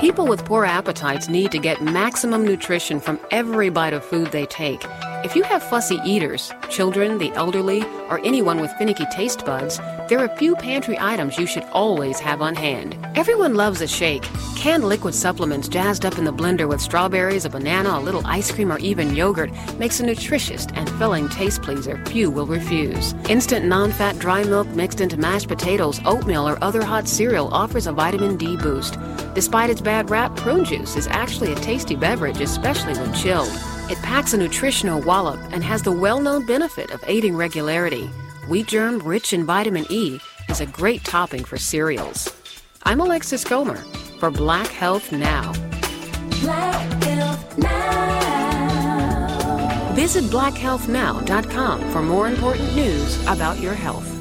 People with poor appetites need to get maximum nutrition from every bite of food they take. If you have fussy eaters, children, the elderly, or anyone with finicky taste buds, there are a few pantry items you should always have on hand. Everyone loves a shake. Canned liquid supplements jazzed up in the blender with strawberries, a banana, a little ice cream, or even yogurt makes a nutritious and filling taste pleaser few will refuse. Instant non-fat dry milk mixed into mashed potatoes, oatmeal, or other hot cereal offers a vitamin D boost. Despite its bad rap, prune juice is actually a tasty beverage, especially when chilled. It packs a nutritional wallop and has the well-known benefit of aiding regularity. Wheat germ, rich in vitamin E, is a great topping for cereals. I'm Alexis Gomer for Black Health Now. Black Health Now. Visit blackhealthnow.com for more important news about your health.